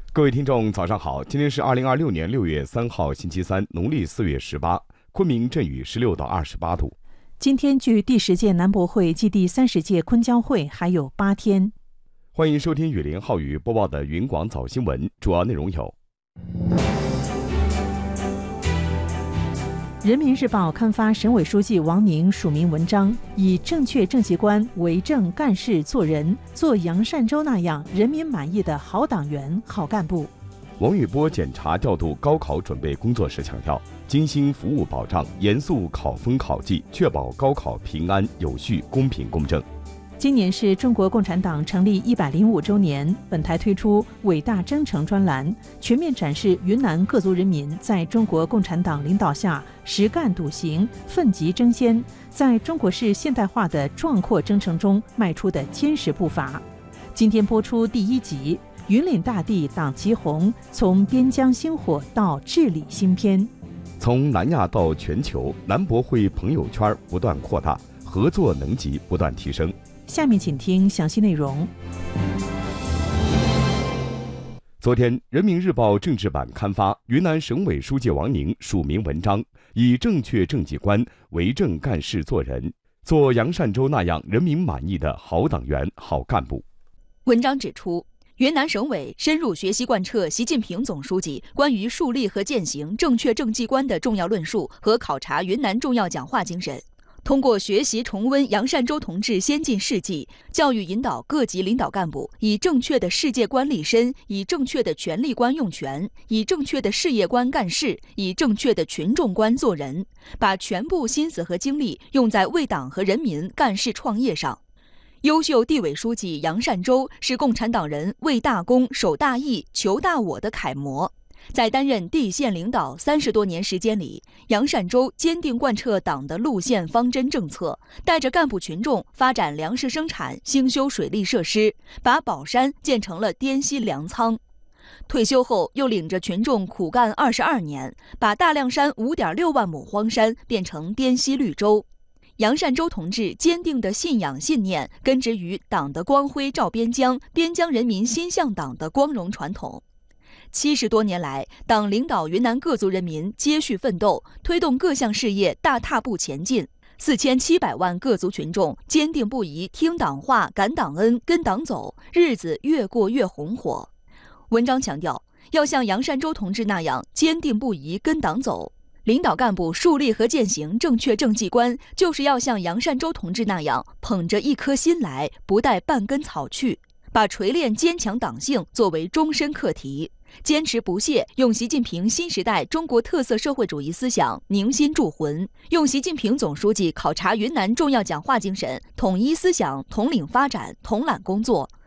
各位听众，早上好！今天是2026年6月3号，星期三，农历4月18，昆明阵雨16到28度。 今天距第10届南博会暨第30届昆交会还有8天。 欢迎收听雨林浩宇播报的云广早新闻，主要内容有： 人民日报刊发省委书记王宁署名文章，以正确政绩观为政干事做人，做杨善洲那样人民满意的好党员、好干部。 王宇波检查调度高考准备工作时强调，精心服务保障，严肃考风考纪，确保高考平安有序、公平公正。 今年是中国共产党成立105周年，本台推出伟大征程专栏，全面展示云南各族人民在中国共产党领导下实干笃行、奋楫争先，在中国式现代化的壮阔征程中迈出的坚实步伐。今天播出第1集，云岭大地党旗红，从边疆星火到治理新篇。 从南亚到全球，南博会朋友圈不断扩大，合作能级不断提升。 下面请听详细内容。 昨天，人民日报政治版刊发云南省委书记王宁署名文章，以正确政绩观为政干事做人，做杨善洲那样人民满意的好党员、好干部。 文章指出，云南省委深入学习贯彻习近平总书记关于树立和践行正确政绩观的重要论述和考察云南重要讲话精神，通过学习重温杨善洲同志先进事迹，教育引导各级领导干部以正确的世界观立身，以正确的权力观用权，以正确的事业观干事，以正确的群众观做人，把全部心思和精力用在为党和人民干事创业上。优秀地委书记杨善洲是共产党人为大公、守大义、求大我的楷模。在担任地县领导30多年时间里，杨善洲坚定贯彻党的路线方针政策，带着干部群众发展粮食生产，兴修水利设施，把宝山建成了滇西粮仓。退休后又领着群众苦干22年，把大凉山5.6万亩荒山变成滇西绿洲。杨善洲同志坚定的信仰信念根植于党的光辉照边疆，边疆人民心向党的光荣传统。70多年来，党领导云南各族人民接续奋斗，推动各项事业大踏步前进。4700万各族群众坚定不移听党话、感党恩、跟党走，日子越过越红火。文章强调，要像杨善洲同志那样坚定不移跟党走。领导干部树立和践行正确政绩观，就是要像杨善洲同志那样捧着一颗心来，不带半根草去，把锤炼坚强党性作为终身课题。坚持不懈用习近平新时代中国特色社会主义思想凝心铸魂，用习近平总书记考察云南重要讲话精神统一思想、统领发展、统揽工作，